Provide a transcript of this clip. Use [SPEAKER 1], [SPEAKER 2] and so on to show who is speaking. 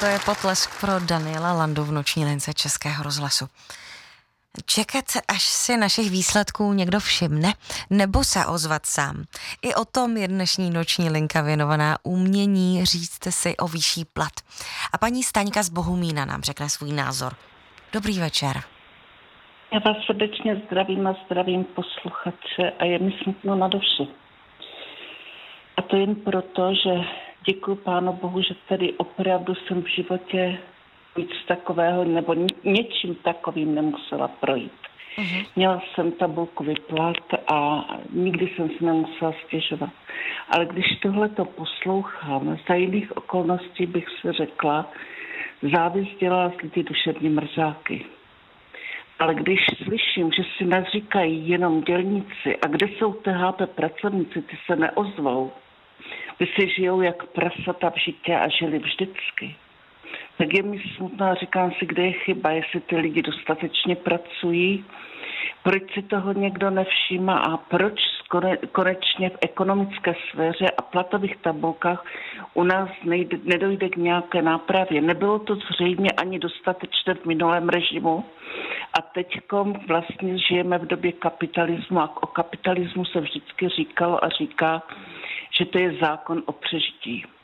[SPEAKER 1] To je potlesk pro Daniela Landu v noční lince Českého rozhlasu. Čekat, až si našich výsledků někdo všimne, nebo se ozvat sám. I o tom je dnešní noční linka věnovaná umění říct si o vyšší plat. A paní Staňka z Bohumína nám řekne svůj názor. Dobrý večer.
[SPEAKER 2] Já vás srdečně zdravím a zdravím posluchače a je mi smutno na duši. A to jen proto, že děkuji Pánu Bohu, že tady opravdu jsem v životě nic takového nebo něčím takovým nemusela projít. Měla jsem tabulku vyplat a nikdy jsem si nemusela stěžovat. Ale když tohleto poslouchám, za jiných okolností bych si řekla, závist dělá z lidí duševní mrzáky. Ale když slyším, že si naříkají jenom dělníci a kde jsou THP pracovníci, ty se neozvou, ty si žijou jak prasata v žitě a žili vždycky, tak je mi smutno a říkám si, kde je chyba, jestli ty lidi dostatečně pracují, proč si toho někdo nevšímá a proč konečně v ekonomické sféře a platových tabulkách u nás nedojde k nějaké nápravě. Nebylo to zřejmě ani dostatečné v minulém režimu a teďkom vlastně žijeme v době kapitalismu a o kapitalismu se vždycky říkalo a říká, že to je zákon o přežití.